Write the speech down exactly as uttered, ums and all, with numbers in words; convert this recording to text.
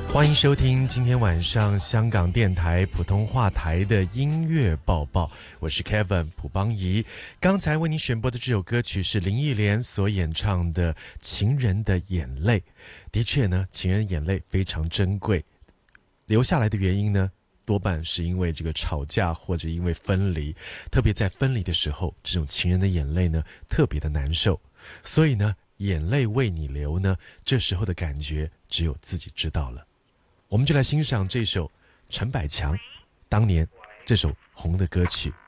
欢迎收听今天晚上香港电台普通话台的音乐报报，我是 Kevin 蒲邦仪。刚才为您选播的这首歌曲是林忆莲所演唱的《情人的眼泪》。的确呢，情人的眼泪非常珍贵，留下来的原因呢，多半是因为这个吵架或者因为分离，特别在分离的时候，这种情人的眼泪呢特别的难受。所以呢，眼泪为你流呢，这时候的感觉只有自己知道了。我们就来欣赏这首陈百强当年这首红的歌曲。